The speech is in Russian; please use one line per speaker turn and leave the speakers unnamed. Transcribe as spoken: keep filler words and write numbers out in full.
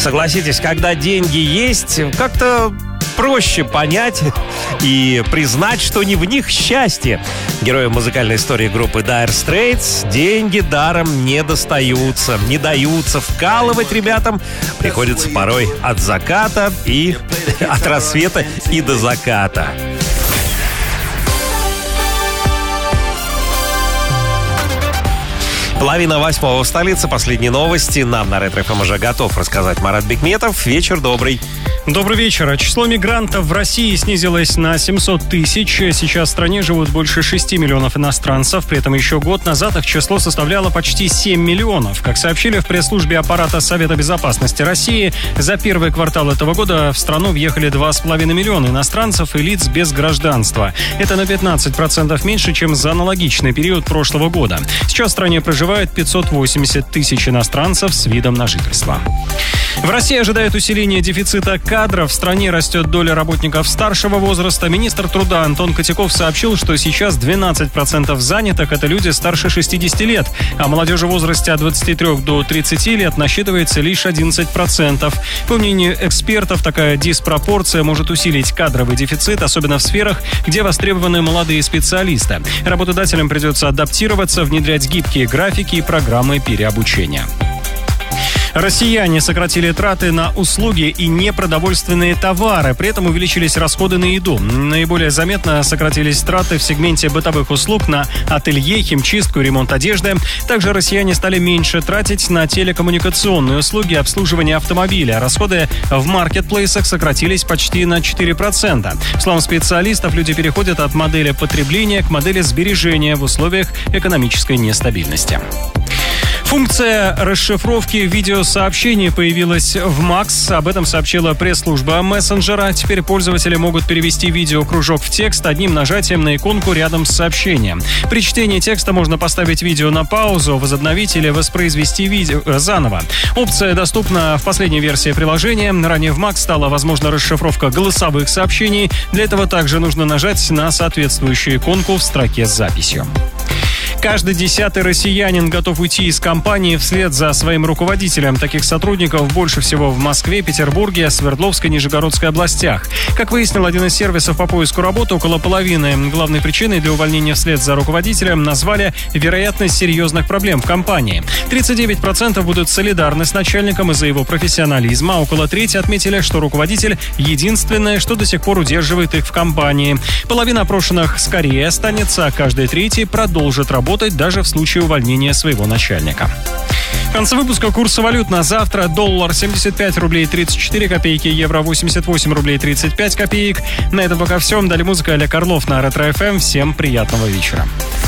Согласитесь, когда деньги есть, как-то проще понять и признать, что не в них счастье. Героям музыкальной истории группы Dire Straits деньги даром не достаются, не даются. Вкалывать ребятам приходится порой от заката и от рассвета и до заката. Половина восьмого в столице. Последние новости. Нам на Ретро эф эм уже готов рассказать Марат Бекметов. Вечер добрый.
Добрый вечер. Число мигрантов в России снизилось на семьсот тысяч. Сейчас в стране живут больше шести миллионов иностранцев. При этом еще год назад их число составляло почти семь миллионов. Как сообщили в пресс-службе аппарата Совета безопасности России, за первый квартал этого года в страну въехали два с половиной миллиона иностранцев и лиц без гражданства. Это на пятнадцать процентов меньше, чем за аналогичный период прошлого года. Сейчас в стране проживает пятьсот восемьдесят тысяч иностранцев с видом на жительство. В России ожидают усиления дефицита кадров. В стране растет доля работников старшего возраста. Министр труда Антон Котяков сообщил, что сейчас двенадцать процентов занятых – это люди старше шестидесяти лет, а молодежи в возрасте от двадцати трёх до тридцати лет насчитывается лишь одиннадцать процентов. По мнению экспертов, такая диспропорция может усилить кадровый дефицит, особенно в сферах, где востребованы молодые специалисты. Работодателям придется адаптироваться, внедрять гибкие графики и программы переобучения. Россияне сократили траты на услуги и непродовольственные товары. При этом увеличились расходы на еду. Наиболее заметно сократились траты в сегменте бытовых услуг на ателье, химчистку и ремонт одежды. Также россияне стали меньше тратить на телекоммуникационные услуги и обслуживание автомобиля. Расходы в маркетплейсах сократились почти на четыре процента. По словам специалистов, люди переходят от модели потребления к модели сбережения в условиях экономической нестабильности. Функция расшифровки видеосообщений появилась в Макс. Об этом сообщила пресс-служба мессенджера. Теперь пользователи могут перевести видеокружок в текст одним нажатием на иконку рядом с сообщением. При чтении текста можно поставить видео на паузу, возобновить или воспроизвести видео заново. Опция доступна в последней версии приложения. Ранее в Макс стала возможна расшифровка голосовых сообщений. Для этого также нужно нажать на соответствующую иконку в строке с записью. Каждый десятый россиянин готов уйти из компании вслед за своим руководителем. Таких сотрудников больше всего в Москве, Петербурге, Свердловской, Нижегородской областях. Как выяснил один из сервисов по поиску работы, около половины главной причиной для увольнения вслед за руководителем назвали вероятность серьезных проблем в компании. тридцать девять процентов будут солидарны с начальником из-за его профессионализма, а около трети отметили, что руководитель единственное, что до сих пор удерживает их в компании. Половина опрошенных скорее останется, а каждый третий продолжит работать даже в случае увольнения своего начальника. В конце выпуска курсы валют на завтра. Доллар семьдесят пять рублей тридцать четыре копейки, евро восемьдесят восемь рублей тридцать пять копеек. На этом пока все. Далее музыка. Олег Орлов на Ретро эф эм. Всем приятного вечера.